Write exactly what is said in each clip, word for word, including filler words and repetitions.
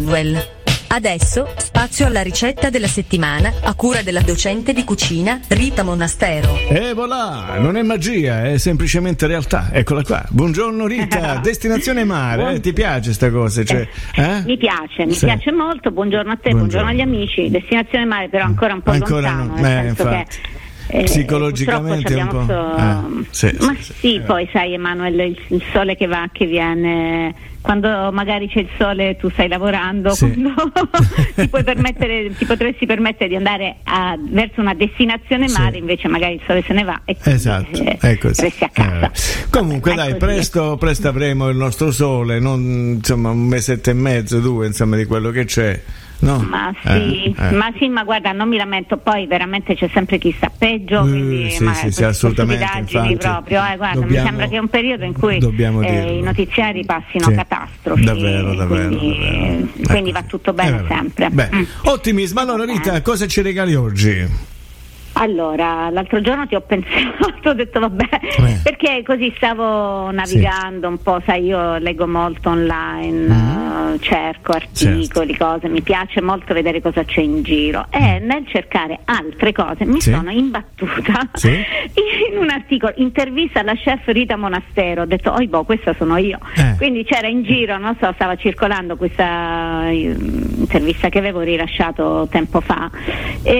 Sidwell. Adesso spazio alla ricetta della settimana a cura della docente di cucina Rita Monastero. E voilà, non è magia, è semplicemente realtà. Eccola qua. Buongiorno Rita, destinazione mare, Buon... eh? Ti piace sta cosa? Cioè, eh? Mi piace, mi sì. piace molto. Buongiorno a te, buongiorno, buongiorno agli amici. Destinazione mare però ancora un po' ancora lontano, no. nel eh, senso infatti. che Eh, psicologicamente un po'. So... Eh, sì, ma sì, sì, sì. Poi sai Emanuele, il, il sole che va, che viene, quando magari c'è il sole tu stai lavorando, sì. quando ti puoi permettere, ti potresti permettere di andare a, verso una destinazione mare, sì. invece magari il sole se ne va e quindi, esatto, eh, è così. resti a casa. Eh. Comunque Vabbè, dai, così. presto, presto avremo il nostro sole, non insomma un mesetto e mezzo, due insomma di quello che c'è. No. Ma sì, eh, eh. ma sì, ma guarda, non mi lamento, poi veramente c'è sempre chi sta peggio, quindi uh, sì, ma, sì, sì, assolutamente, infatti, proprio, eh, guarda, dobbiamo, mi sembra che è un periodo in cui eh, i notiziari passino sì. catastrofi. Davvero, davvero, quindi, davvero. quindi ecco. va tutto bene eh, sempre. Beh. Mm. Ottimismo, allora Rita, cosa ci regali oggi? Allora, l'altro giorno ti ho pensato, ho detto vabbè, eh. perché così stavo navigando sì. un po', sai, io leggo molto online, mm. uh, cerco articoli, certo. cose, mi piace molto vedere cosa c'è in giro e nel cercare altre cose mi sì. sono imbattuta sì. in un articolo, intervista alla chef Rita Monastero, ho detto oh boh, questa sono io, eh. quindi c'era in giro, non so, stava circolando questa intervista che avevo rilasciato tempo fa e,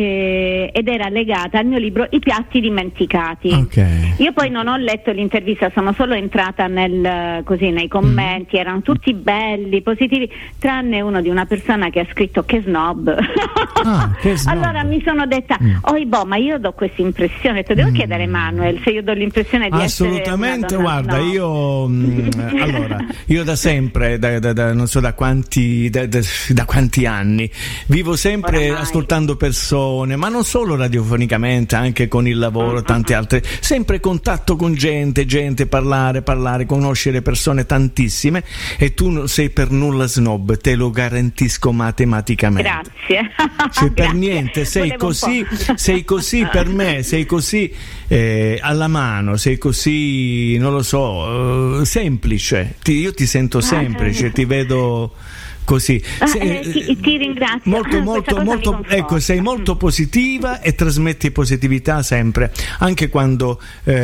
e, ed era legata al mio libro I piatti dimenticati. Okay. Io poi non ho letto l'intervista, sono solo entrata nel, così, nei commenti, mm. erano tutti belli, positivi, tranne uno di una persona che ha scritto che snob. Ah, che snob. Allora mi sono detta, mm. oh boh, ma io do questa impressione, te devo mm. chiedere Emanuele se io do l'impressione di assolutamente, essere una donna, guarda, no. io mh, allora, io da sempre, da, da, da, non so da quanti, da, da, da quanti anni, vivo sempre Oramai. ascoltando persone, ma non solo radiofonicamente, anche con il lavoro, tante altre, sempre contatto con gente, gente, parlare, parlare, conoscere persone tantissime, e tu non sei per nulla snob, te lo garantisco matematicamente. Grazie. Cioè, per Grazie. niente, sei Volevo così, sei così per me, sei così eh, alla mano, sei così, non lo so, uh, semplice, ti, io ti sento semplice, ti vedo così. Se, eh, ti, ti ringrazio molto molto molto ecco, sei molto positiva e trasmetti positività sempre, anche quando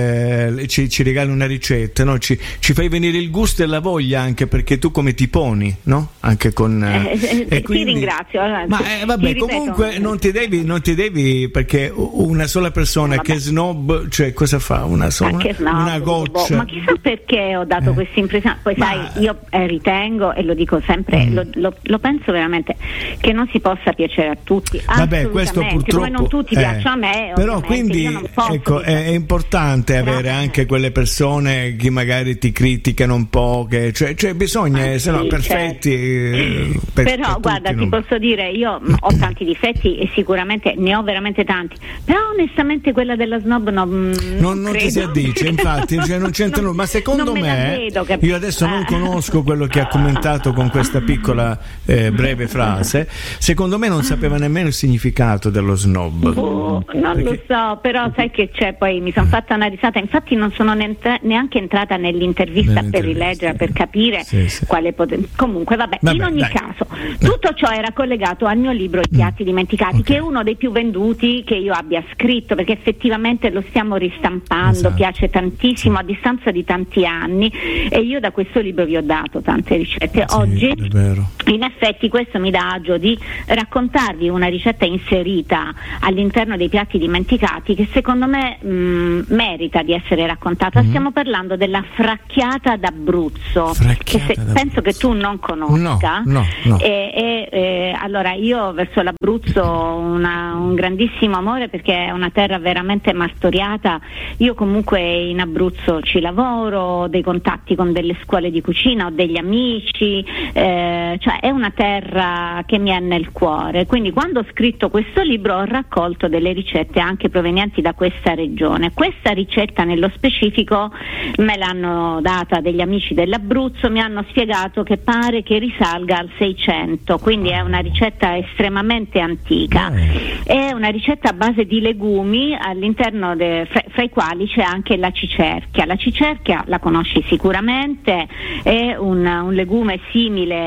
eh, ci, ci regali una ricetta, no? ci, ci fai venire il gusto e la voglia, anche perché tu come ti poni, no? Anche con eh, eh, e quindi, ti ringrazio, allora, ma eh, vabbè, ti comunque ripeto. non ti devi non ti devi perché una sola persona vabbè. che snob, cioè cosa fa una sola snob, una goccia, ma chissà perché ho dato eh. questa impressione, poi ma... sai, io eh, ritengo e lo dico sempre, mm. lo, lo, lo penso veramente, che non si possa piacere a tutti. Vabbè, questo purtroppo, come non tutti eh, piacciono a me, però quindi ecco, è, è importante avere Grazie. anche quelle persone che magari ti criticano un po', che, cioè, cioè bisogna, ah, se no sì, perfetti, certo. per, però per guarda, tutti, ti non... posso dire, io ho tanti difetti e sicuramente ne ho veramente tanti, però onestamente quella della snob no, non, non, non ti si addice, infatti, cioè non c'entra nulla, ma secondo me, me io adesso non conosco quello che ha commentato con questa piccola eh, breve frase, secondo me non sapeva nemmeno il significato dello snob. Oh, non perché... lo so, però sai che c'è, poi mi sono fatta una risata, infatti non sono neanche entrata nell'intervista, nell'intervista per rileggere, per capire sì, sì. quale poter... comunque vabbè, vabbè in ogni dai. caso tutto ciò era collegato al mio libro I piatti mm. dimenticati, okay. che è uno dei più venduti che io abbia scritto, perché effettivamente lo stiamo ristampando, esatto. piace tantissimo, sì. a distanza di tanti anni, e io da questo libro vi ho dato tante ricette. Sì, oggi in effetti questo mi dà agio di raccontarvi una ricetta inserita all'interno dei piatti dimenticati che secondo me mh, merita di essere raccontata. Mm-hmm. Stiamo parlando della fracchiata d'Abruzzo, fracchiata che se, d'Abruzzo. penso che tu non conosca. No, no, no. E, e, e, allora io verso l'Abruzzo ho una, un grandissimo amore, perché è una terra veramente martoriata. Io comunque in Abruzzo ci lavoro, ho dei contatti con delle scuole di cucina, ho degli amici, eh, cioè è una terra che mi è nel cuore, quindi quando ho scritto questo libro ho raccolto delle ricette anche provenienti da questa regione. Questa ricetta nello specifico me l'hanno data degli amici dell'Abruzzo, mi hanno spiegato che pare che risalga al seicento, quindi è una ricetta estremamente antica, è una ricetta a base di legumi, all'interno de, fra, fra i quali c'è anche la cicerchia. La cicerchia la conosci sicuramente, è un, un legume simile ai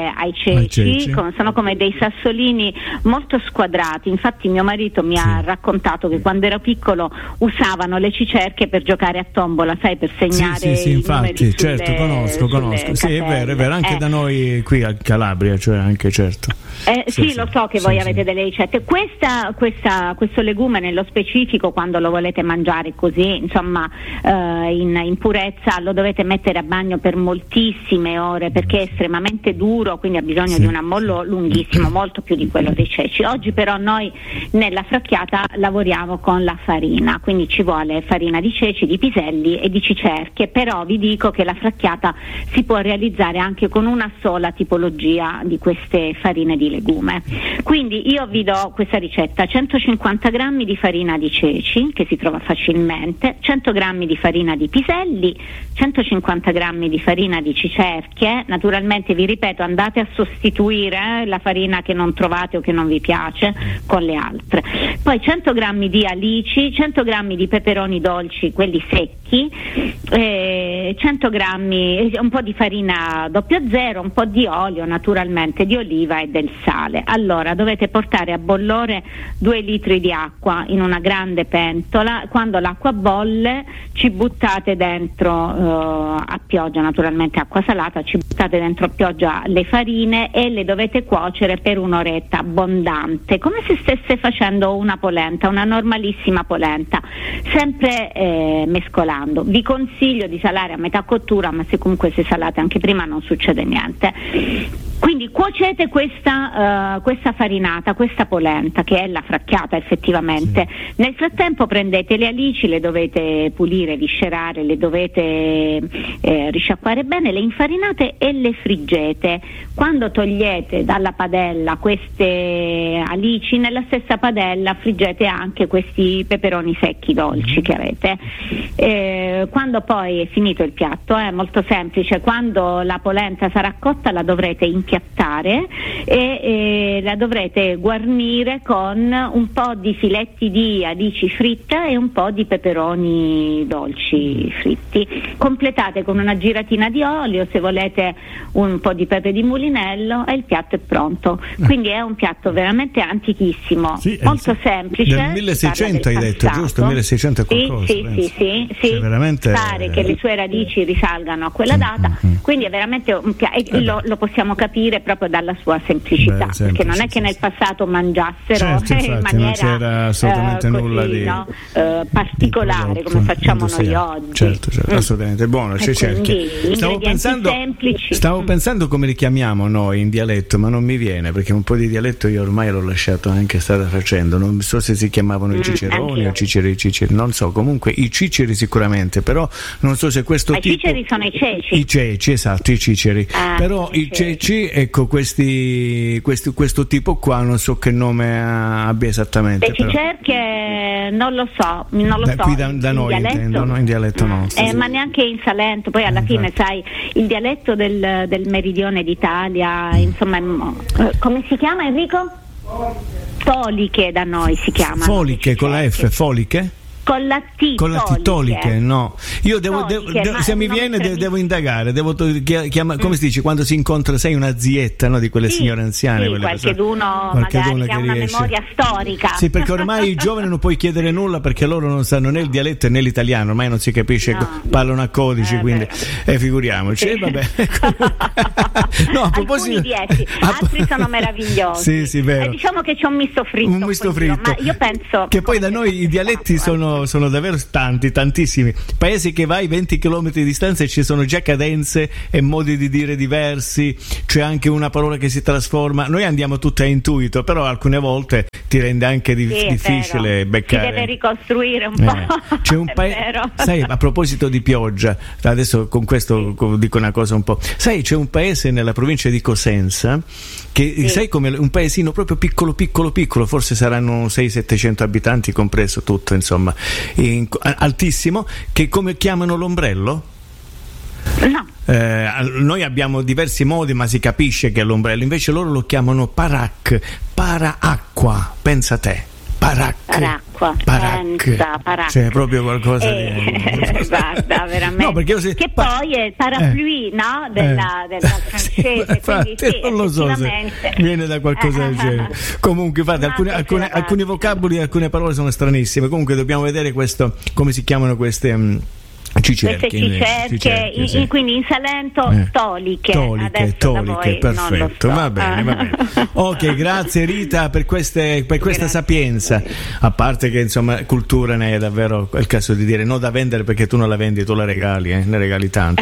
ceci, ceci. Con, sono come dei sassolini molto squadrati. Infatti mio marito mi sì. ha raccontato che quando era piccolo usavano le cicerche per giocare a tombola, sai, per segnare sì, sì, sì, i infatti, sulle, certo, conosco, conosco. Sì, è vero, è vero, anche eh. da noi qui a Calabria, cioè anche certo. Eh, sì, sì, lo sì, so che sì, voi sì. avete delle ricette. Questa, questa, questo legume nello specifico, quando lo volete mangiare così, insomma, eh, in, in purezza, lo dovete mettere a bagno per moltissime ore perché è estremamente duro, quindi ha bisogno sì. di un ammollo lunghissimo, molto più di quello dei ceci. Oggi però noi nella fracchiata lavoriamo con la farina, quindi ci vuole farina di ceci, di piselli e di cicerche, però vi dico che la fracchiata si può realizzare anche con una sola tipologia di queste farine di legume. Quindi io vi do questa ricetta: centocinquanta grammi di farina di ceci, che si trova facilmente, cento grammi di farina di piselli, centocinquanta grammi di farina di cicerchie. Naturalmente vi ripeto, andate a sostituire eh, la farina che non trovate o che non vi piace con le altre. Poi cento grammi di alici, cento grammi di peperoni dolci, quelli secchi, eh, cento grammi, un po' di farina doppio zero, un po' di olio naturalmente, di oliva e del sale. Allora dovete portare a bollore due litri di acqua in una grande pentola. Quando l'acqua bolle ci buttate dentro uh, a pioggia, naturalmente acqua salata, ci buttate dentro a pioggia le farine e le dovete cuocere per un'oretta abbondante, come se stesse facendo una polenta, una normalissima polenta, sempre eh, mescolando. Vi consiglio di salare a metà cottura, ma se comunque se salate anche prima non succede niente. Quindi cuocete questa, uh, questa farinata, questa polenta, che è la fracchiata effettivamente. Sì. Nel frattempo prendete le alici, le dovete pulire, viscerare, le dovete eh, risciacquare bene, le infarinate e le friggete. Quando togliete dalla padella queste alici, nella stessa padella friggete anche questi peperoni secchi dolci che avete. Eh, quando poi è finito il piatto, è molto semplice, quando la polenta sarà cotta la dovrete impiattare e, e la dovrete guarnire con un po' di filetti di alici fritta e un po' di peperoni dolci fritti. Completate con una giratina di olio, se volete un po' di pepe di mulinello, e il piatto è pronto. Quindi è un piatto veramente antichissimo, sì, molto sì. semplice. Del milleseicento hai detto, giusto? milleseicento e qualcosa. Sì, sì, sì, sì, sì. Cioè, veramente... Pare che le sue radici risalgano a quella data, mm-hmm. quindi è veramente un piatto, e lo, lo possiamo capire proprio dalla sua semplicità. Beh, semplice, perché non è che nel passato mangiassero certo, in infatti, maniera non c'era assolutamente eh, nulla così, di, no? eh, particolare come facciamo noi oggi. Certo, certo, mm. assolutamente buono. Cioè, stavo pensando, semplici. stavo mm. pensando come li chiamiamo noi in dialetto, ma non mi viene, perché un po' di dialetto io ormai l'ho lasciato anche stare facendo. Non so se si chiamavano mm, i ciceroni o ciceri, ciceri, non so, comunque i ciceri sicuramente, però non so se questo ma tipo... i ciceri sono i ceci. I ceci, esatto, i ciceri. Ah, però i ceci, ecco, questi, questi, questo tipo qua non so che nome abbia esattamente. Le cicerche non lo so, non lo da, so. Qui da, da noi dialetto? intendo, no? In dialetto no. Eh, ma neanche in Salento, poi alla eh, fine sai, il dialetto del, del meridione d'Italia, insomma, come si chiama Enrico? Foliche da noi si chiama. Foliche con la F, foliche? Con la T, con la T, toliche, no. Io devo, toliche, devo se mi viene de, devo indagare, devo chiamare, come mm. si dice quando si incontra, sei una zietta, no, di quelle sì, signore anziane, sì, quelle qualcheduno magari che ha una riesce. memoria storica. Sì, perché ormai i giovani non puoi chiedere nulla perché loro non sanno né il dialetto né l'italiano, ormai non si capisce, no, parlano a codici, eh, quindi eh, figuriamoci. Sì. Eh, vabbè. No, a proposito, alcuni dieci, altri sono meravigliosi. Sì, sì, vero. Eh, diciamo che c'è un misto fritto. Un misto fritto. Ma io penso che poi da noi i dialetti sono, sono davvero tanti, tantissimi. Paesi che vai venti chilometri di distanza e ci sono già cadenze e modi di dire diversi, c'è anche una parola che si trasforma. Noi andiamo tutte a intuito, però alcune volte ti rende anche di- sì, difficile beccare. Si deve ricostruire un eh. po'. C'è un paese, sai, a proposito di pioggia, adesso con questo sì. dico una cosa un po'. Sai, c'è un paese nella provincia di Cosenza che sì. sai come un paesino proprio piccolo piccolo piccolo, forse saranno sei settecento abitanti compreso tutto, insomma, in, altissimo, che come chiamano l'ombrello? No. Eh, noi abbiamo diversi modi, ma si capisce che è l'ombrello, invece loro lo chiamano parac, para acqua, pensa te. Paracche. Paracqua, Paracche. Pensa, paracque. C'è proprio qualcosa eh, di... guarda, veramente. No, perché io se... Che poi è il parapluie, eh. no? Della, eh. della francese, sì, quindi infatti, sì, non lo so se viene da qualcosa del genere. Comunque, infatti, No, alcune, alcune, alcuni vocaboli e alcune parole sono stranissime. Comunque dobbiamo vedere questo, come si chiamano queste... Um, Cicerche, queste cicerche, cicerche in, sì. quindi in Salento eh. toliche. Toliche, toliche, perfetto, so. va bene, va bene. Ok, grazie Rita per, queste, per questa grazie. sapienza. A parte che insomma cultura ne è davvero, è il caso di dire, no da vendere perché tu non la vendi, tu la regali, eh? ne regali tanto.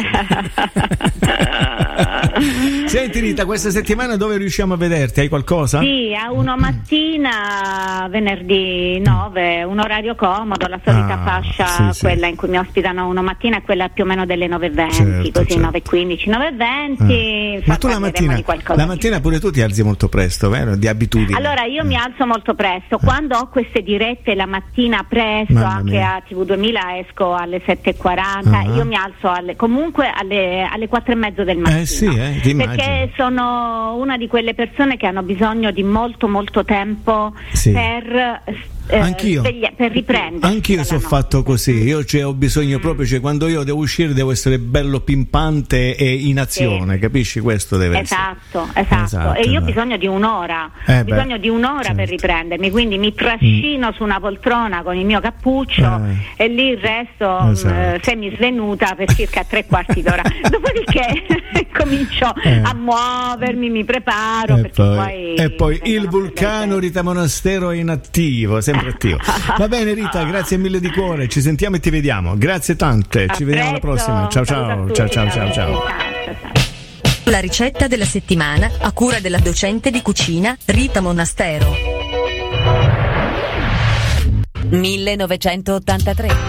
Senti Rita, questa settimana dove riusciamo a vederti? Hai qualcosa? Sì, a uno mattina, venerdì nove, un orario comodo, la solita ah, fascia, sì, quella sì. in cui mi ospitano uno mattina è quella più o meno delle nove e venti, certo, così certo. nove e quindici, nove e venti. Eh. Ma tu la mattina, la mattina pure tu ti alzi molto presto, vero? Di abitudine. Allora io eh. mi alzo molto presto, eh. quando ho queste dirette la mattina presto, Mamma anche mia. a T V duemila esco alle sette e quaranta, ah. io mi alzo alle, comunque alle, alle quattro e mezzo del mattino. Eh sì, eh, ti immagino. Perché sono una di quelle persone che hanno bisogno di molto molto tempo sì. per eh, anch'io sveglia, per riprendere. Anch'io sono fatto così, io cioè, ho bisogno mm. proprio, cioè, quando io devo uscire devo essere bello pimpante e in azione, sì. capisci? Questo deve esatto, essere. Esatto, esatto. E io ho no. bisogno di un'ora, eh ho bisogno di un'ora certo. per riprendermi, quindi mi trascino mm. su una poltrona con il mio cappuccio eh. e lì il resto esatto. mh, semisvenuta per circa tre quarti d'ora. Dopodiché comincio eh. a muovermi, mi preparo e perché poi, poi, e poi il vulcano Rita Monastero è in attivo, sempre attivo. Va bene Rita, grazie mille di cuore, ci sentiamo e ti vediamo. Grazie tante, a ci vediamo alla prossima. Ciao ciao, ciao ciao ciao ciao. La ricetta della settimana a cura della docente di cucina Rita Monastero. millenovecentottantatré